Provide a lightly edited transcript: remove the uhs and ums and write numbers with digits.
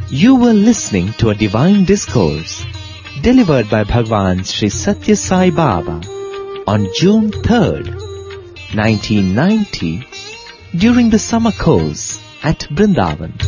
You were listening to a divine discourse delivered by Bhagwan Sri Satya Sai Baba on June 3rd, 1990 during the summer course at Brindavan.